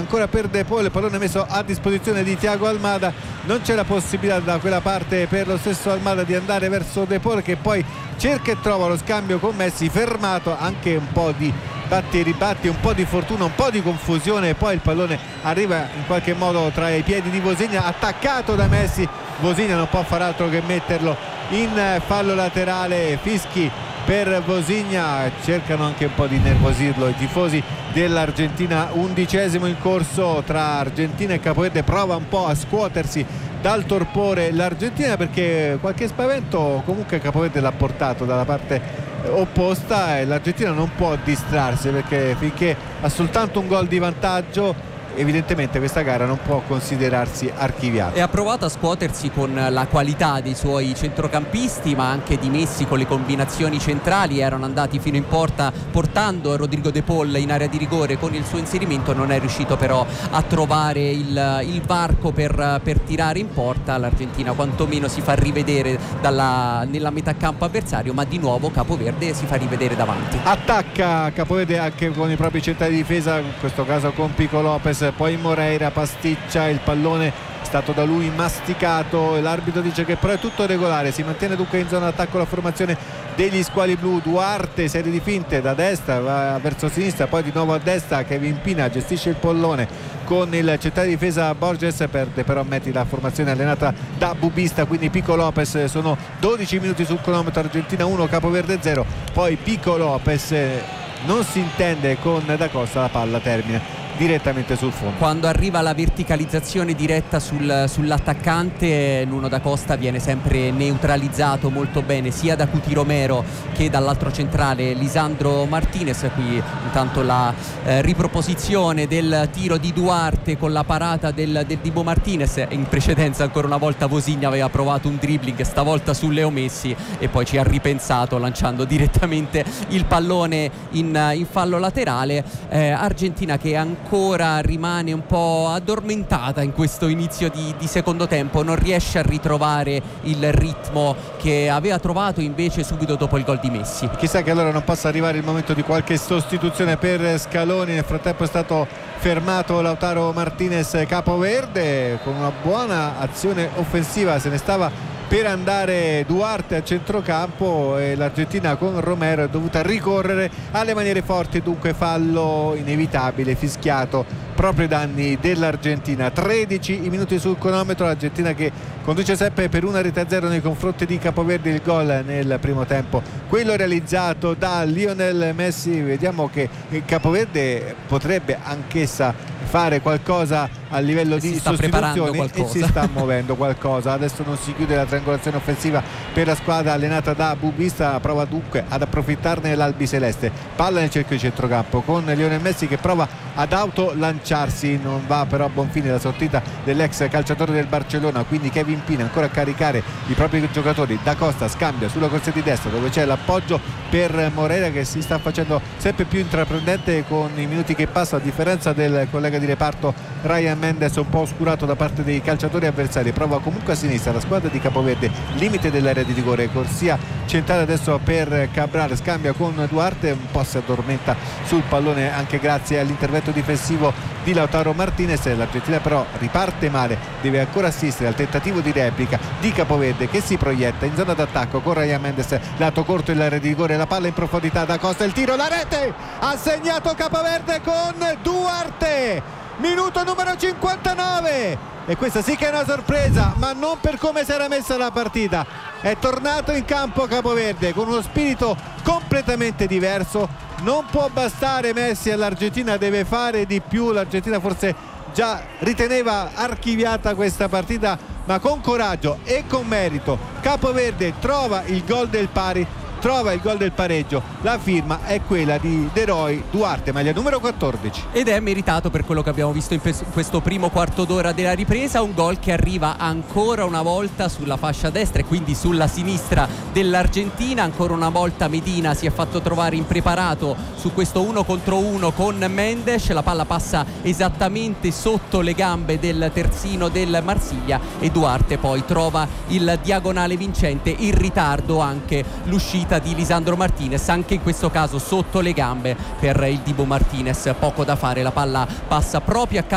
ancora per De Paul, il pallone messo a disposizione di Thiago Almada, non c'è la possibilità da quella parte per lo stesso Almada di andare verso De Paul, che poi cerca e trova lo scambio con Messi, fermato, anche un po' di batti e ribatti, un po' di fortuna, un po' di confusione, e poi il pallone arriva in qualche modo tra i piedi di Vozinha, attaccato da Messi. Vozinha non può far altro che metterlo in fallo laterale, fischi per Vozinha, cercano anche un po' di nervosirlo i tifosi dell'Argentina. 11° in corso tra Argentina e Capoverde, prova un po' a scuotersi dal torpore l'Argentina, perché qualche spavento comunque Capoverde l'ha portato dalla parte opposta, e l'Argentina non può distrarsi, perché finché ha soltanto un gol di vantaggio evidentemente questa gara non può considerarsi archiviata. E ha provato a scuotersi con la qualità dei suoi centrocampisti, ma anche di Messi con le combinazioni centrali. Erano andati fino in porta portando Rodrigo De Paul in area di rigore con il suo inserimento, non è riuscito però a trovare il varco per tirare in porta. L'Argentina quantomeno si fa rivedere nella metà campo avversario, ma di nuovo Capoverde si fa rivedere davanti. Attacca Capoverde anche con i propri centrali di difesa, in questo caso con Pico Lopez, poi Moreira pasticcia, il pallone è stato da lui masticato e l'arbitro dice che però è tutto regolare. Si mantiene dunque in zona d'attacco la formazione degli squali blu. Duarte, serie di finte da destra, va verso sinistra, poi di nuovo a destra. Kevin Pina gestisce il pallone con il centrale di difesa Borges, perde però metri la formazione allenata da Bubista, quindi Pico Lopez. Sono 12 minuti sul cronometro, Argentina 1 Capoverde 0. Poi Pico Lopez non si intende con Da Costa, la palla termina direttamente sul fondo. Quando arriva la verticalizzazione diretta sull'attaccante, Nuno Da Costa viene sempre neutralizzato molto bene sia da Cuti Romero che dall'altro centrale Lisandro Martinez. Qui intanto la riproposizione del tiro di Duarte con la parata del Dibu Martinez. In precedenza ancora una volta Vozinha aveva provato un dribbling, stavolta su Leo Messi, e poi ci ha ripensato lanciando direttamente il pallone in fallo laterale. Argentina che ancora rimane un po' addormentata in questo inizio di secondo tempo, non riesce a ritrovare il ritmo che aveva trovato invece subito dopo il gol di Messi. Chissà che allora non possa arrivare il momento di qualche sostituzione per Scaloni. Nel frattempo è stato fermato Lautaro Martinez. Capoverde con una buona azione offensiva, se ne stava per andare Duarte a centrocampo e l'Argentina con Romero è dovuta ricorrere alle maniere forti, dunque fallo inevitabile fischiato proprio ai danni dell'Argentina. 13 i minuti sul cronometro, l'Argentina che conduce sempre per 1-0 nei confronti di Capoverde. Il gol nel primo tempo, quello realizzato da Lionel Messi. Vediamo che Capoverde potrebbe anch'essa fare qualcosa a livello di sostituzioni e si sta muovendo qualcosa. Adesso non si chiude la triangolazione offensiva per la squadra allenata da Bubista, prova dunque ad approfittarne l'albiceleste. Palla nel cerchio di centrocampo con Lionel Messi che prova ad autolanciarsi, non va però a buon fine la sortita dell'ex calciatore del Barcellona, quindi Kevin Pina ancora a caricare i propri giocatori. Da Costa scambia sulla corsia di destra dove c'è l'appoggio per Moreira che si sta facendo sempre più intraprendente con i minuti che passano, a differenza del collega di reparto Ryan Mendes, un po' oscurato da parte dei calciatori avversari. Prova comunque a sinistra la squadra di Capoverde, limite dell'area di rigore, corsia centrale adesso per Cabral, scambia con Duarte, un po' si addormenta sul pallone anche grazie all'intervento difensivo di Lautaro Martinez. L'Argentina però riparte male, deve ancora assistere al tentativo di replica di Capoverde che si proietta in zona d'attacco con Ryan Mendes, lato corto l'area di rigore, la palla in profondità, Da Costa, il tiro, la rete, ha segnato Capoverde con Duarte, minuto numero 59, e questa sì che è una sorpresa, ma non per come si era messa la partita. È tornato in campo Capoverde con uno spirito completamente diverso. Non può bastare Messi all'Argentina, deve fare di più. L'Argentina forse già riteneva archiviata questa partita, ma con coraggio e con merito Capoverde trova il gol del pari, trova il gol del pareggio. La firma è quella di De Roy Duarte, maglia numero 14, ed è meritato per quello che abbiamo visto in questo primo quarto d'ora della ripresa. Un gol che arriva ancora una volta sulla fascia destra e quindi sulla sinistra dell'Argentina. Ancora una volta Medina si è fatto trovare impreparato su questo 1 contro 1 con Mendes. La palla passa esattamente sotto le gambe del terzino del Marsiglia e Duarte poi trova il diagonale vincente. In ritardo anche l'uscita di Lisandro Martinez, anche in questo caso sotto le gambe per il Dibu Martinez. Poco da fare, la palla passa proprio accanto